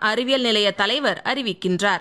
அறிவியல் நிலைய தலைவர் அறிவிக்கின்றார்.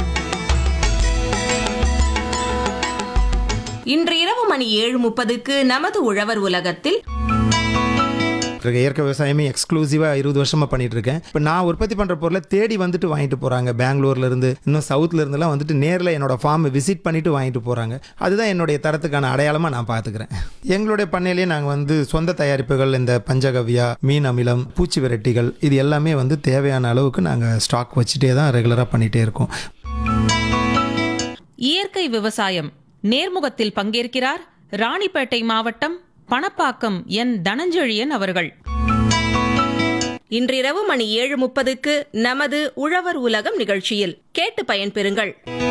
இன்று இரவு மணி 7:30க்கு நமது உழவர் உலகத்தில் இயற்கை விவசாயமே எக்ஸ்க்ளூசிவாக 20 வருஷமாக பண்ணிட்டு இருக்கேன். இப்போ நான் உற்பத்தி பண்ணுற பொருளை தேடி வந்துட்டு வாங்கிட்டு போகிறாங்க. பெங்களூர்லேருந்து இன்னும் சவுத்துலேருந்துலாம் வந்துட்டு நேரில் என்னோட ஃபார்மை விசிட் பண்ணிட்டு வாங்கிட்டு போகிறாங்க. அதுதான் என்னுடைய தரத்துக்கான அடையாளமாக நான் பார்த்துக்கிறேன். எங்களுடைய பண்ணையிலேயே நாங்கள் சொந்த தயாரிப்புகள், இந்த பஞ்சகவ்யா, மீன் அமிலம், பூச்சி விரட்டிகள், இது எல்லாமே தேவையான அளவுக்கு நாங்கள் ஸ்டாக் வச்சுட்டே தான் ரெகுலராக பண்ணிகிட்டே இருக்கோம். இயற்கை விவசாயம் நேர்முகத்தில் பங்கேற்கிறார் ராணிப்பேட்டை மாவட்டம் பணப்பாக்கம் என் தனஞ்செழியன் அவர்கள். இன்றிரவு மணி 7:30க்கு நமது உழவர் உலகம் நிகழ்ச்சியில் கேட்டு பயன்பெறுங்கள்.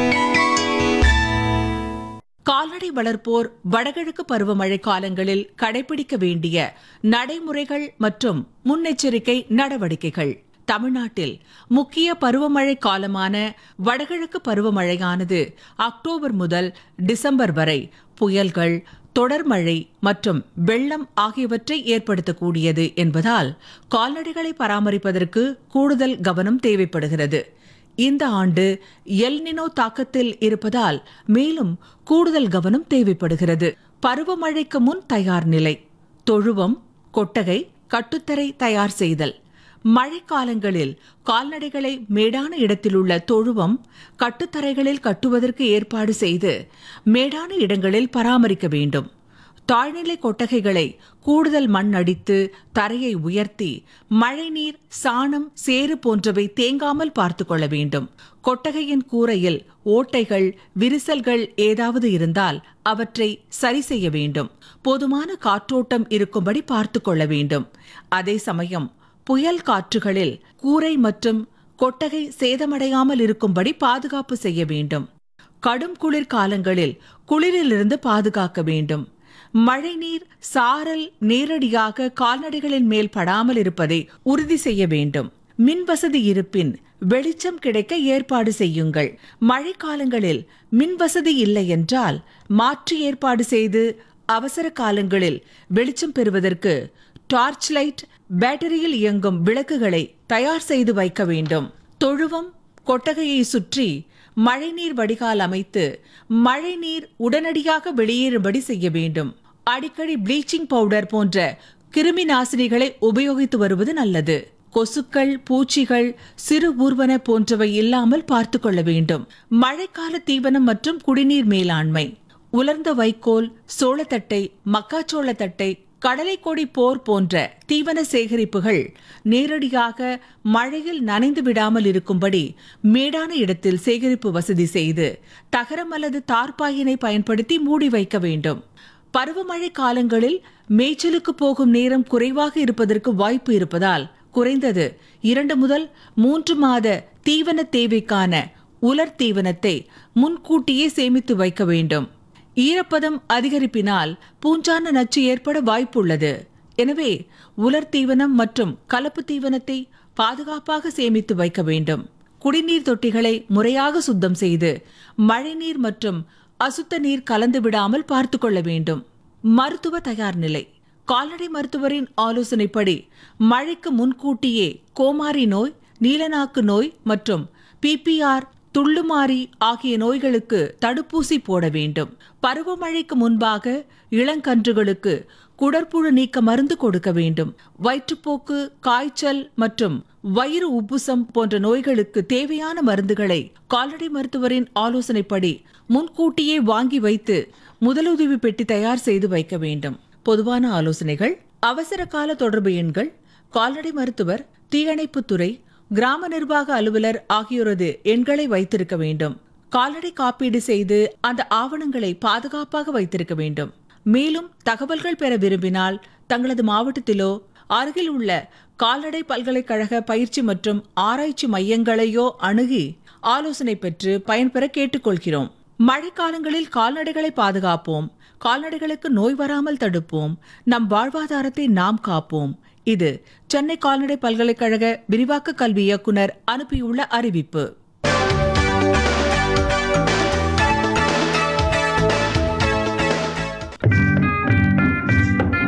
கால்நடை வளர்ப்போர் வடகிழக்கு பருவமழை காலங்களில் கடைபிடிக்க வேண்டிய நடைமுறைகள் மற்றும் முன்னெச்சரிக்கை நடவடிக்கைகள். தமிழ்நாட்டில் முக்கிய பருவமழை காலமான வடகிழக்கு பருவமழையானது அக்டோபர் முதல் டிசம்பர் வரை புயல்கள், தொடர்மழை மற்றும் வெள்ளம் ஆகியவற்றை ஏற்படுத்தக்கூடியது என்பதால் கால்நடைகளை பராமரிப்பதற்கு கூடுதல் கவனம் தேவைப்படுகிறது. இந்த ஆண்டு எல் நினோ தாக்கத்தில் இருப்பதால் மேலும் கூடுதல் கவனம் தேவைப்படுகிறது. பருவமழைக்கு முன் தயார் நிலை, தொழுவம், கொட்டகை, கட்டுத்தரை தயார் செய்தல். மழைக்காலங்களில் கால்நடைகளை மேடான இடத்திலுள்ள தொழுவம், கட்டுத்தரைகளில் கட்டுவதற்கு ஏற்பாடு செய்து மேடான இடங்களில் பராமரிக்க வேண்டும். தாழ்நிலை கொட்டகைகளை கூடுதல் மண் அடித்து தரையை உயர்த்தி மழைநீர், சாணம், சேறு போன்றவை தேங்காமல் பார்த்து கொள்ள வேண்டும். கொட்டகையின் கூரையில் ஓட்டைகள், விரிசல்கள் ஏதாவது இருந்தால் அவற்றை சரி செய்ய வேண்டும். போதுமான காற்றோட்டம் இருக்கும்படி பார்த்து கொள்ள வேண்டும். அதே சமயம் புயல் காற்றுகளில் கூரை மற்றும் கொட்டகை சேதமடையாமல் இருக்கும்படி பாதுகாப்பு செய்ய வேண்டும். கடும் குளிர் காலங்களில் குளிரிலிருந்து பாதுகாக்க வேண்டும். மழைநீர், சாரல் நேரடியாக கால்நடைகளின் மேல் படாமல் இருப்பதை உறுதி செய்ய வேண்டும். மின் வசதி இருப்பின் வெளிச்சம் கிடைக்க ஏற்பாடு செய்யுங்கள். மழைக்காலங்களில் மின் வசதி இல்லை என்றால் மாற்று ஏற்பாடு செய்து அவசர காலங்களில் வெளிச்சம் பெறுவதற்கு டார்ச் லைட், பேட்டரியில் இயங்கும் விளக்குகளை தயார் செய்து வைக்க வேண்டும். தொழுவம், கொட்டகையை சுற்றி மழைநீர் வடிகால் அமைத்து மழைநீர் உடனடியாக வெளியேறும்படி செய்ய வேண்டும். அடிக்கடி ப்ளீச்சிங் பவுடர் போன்ற கிருமி நாசினிகளை உபயோகித்து வருவது நல்லது. கொசுக்கள், பூச்சிகள், சிறு ஊர்வன போன்றவை இல்லாமல் பார்த்து கொள்ள வேண்டும். மழைக்கால தீவனம் மற்றும் குடிநீர் மேலாண்மை. உலர்ந்த வைக்கோல், சோளத்தட்டை, மக்காச்சோளத்தட்டை, கடலை கொடி போர் போன்ற தீவன சேகரிப்புகள் நேரடியாக மழையில் நனைந்து விடாமல் இருக்கும்படி மேடான இடத்தில் சேகரிப்பு வசதி செய்து தகரம் அல்லது தார்பாயினை பயன்படுத்தி மூடி வைக்க வேண்டும். பருவமழை காலங்களில் மேய்ச்சலுக்கு போகும் நேரம் குறைவாக இருப்பதற்கு வாய்ப்பு இருப்பதால் குறைந்தது 2 முதல் 3 மாத தீவன தேவைக்கான உலர் தீவனத்தை முன்கூட்டியே சேமித்து வைக்க வேண்டும். ஈரப்பதம் அதிகரிப்பினால் பூஞ்சான நச்சு ஏற்பட வாய்ப்புள்ளது. எனவே உலர் தீவனம் மற்றும் கலப்பு தீவனத்தை பாதுகாப்பாக சேமித்து வைக்க வேண்டும். குடிநீர் தொட்டிகளை முறையாக சுத்தம் செய்து மழைநீர் மற்றும் அசுத்த நீர் கலந்து விடாமல் பார்த்து கொள்ள வேண்டும். மருத்துவ தயார் நிலை. கால்நடை மருத்துவரின் ஆலோசனைப்படி மழைக்கு முன்கூட்டியே கோமாரி நோய், நீலநாக்கு நோய் மற்றும் PPR, துள்ளுமாறி ஆகிய நோய்களுக்கு தடுப்பூசி போட வேண்டும். பருவமழைக்கு முன்பாக இளங்கன்றுகளுக்கு குடற்புழு நீக்க மருந்து கொடுக்க வேண்டும். வயிற்றுப்போக்கு, காய்ச்சல் மற்றும் வயிறு உப்புசம் போன்ற நோய்களுக்கு தேவையான மருந்துகளை கால்நடை மருத்துவரின் ஆலோசனைப்படி முன்கூட்டியே வாங்கி வைத்து முதலுதவி பெட்டி தயார் செய்து வைக்க வேண்டும். பொதுவான ஆலோசனைகள்: அவசர கால தொடர்பு எண்கள், கால்நடை மருத்துவர், தீயணைப்புத்துறை, கிராம நிர்வாக அலுவலர் ஆகியோரது எண்களை வைத்திருக்க வேண்டும். கால்நடை காப்பீடு செய்து அந்த ஆவணங்களை பாதுகாப்பாக வைத்திருக்க வேண்டும். மேலும் தகவல்கள் பெற விரும்பினால் தங்களது மாவட்டத்திலோ அருகில் உள்ள கால்நடை பல்கலைக்கழக பயிற்சி மற்றும் ஆராய்ச்சி மையங்களையோ அணுகி ஆலோசனை பெற்று பயன்பெற கேட்டுக்கொள்கிறோம். மழைக்காலங்களில் கால்நடைகளை பாதுகாப்போம். கால்நடைகளுக்கு நோய் வராமல் தடுப்போம். நம் வாழ்வாதாரத்தை நாம் காப்போம். இது சென்னை கால்நடை பல்கலைக்கழக விரிவாக்க கல்வி இயக்குனர் அனுப்பியுள்ள அறிவிப்பு.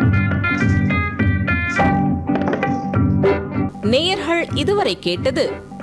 நேயர்கள் இதுவரை கேட்டது